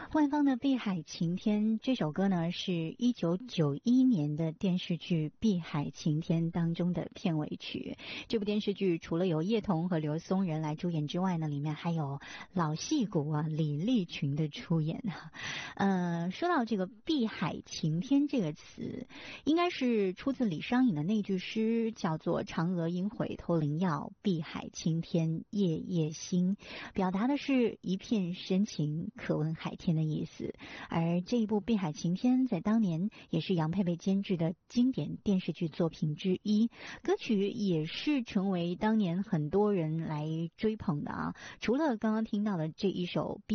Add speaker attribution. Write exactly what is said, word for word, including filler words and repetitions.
Speaker 1: 万芳的《碧海晴天》这首歌呢，是一九九一年的电视剧《碧海晴天》当中的片尾曲。这部电视剧除了有叶童和刘松仁来主演之外呢，里面还有老戏骨啊李立群的出演啊。呃，说到这个“碧海晴天”这个词，应该是出自李商隐的那句诗，叫做“嫦娥应悔偷灵药，碧海晴天夜夜心”，表达的是一片深情可问海天的意思。而这一部《碧海晴天》在当年也是杨佩佩监制的经典电视剧作品之一，歌曲也是成为当年很多人来追捧的啊。除了刚刚听到的这一首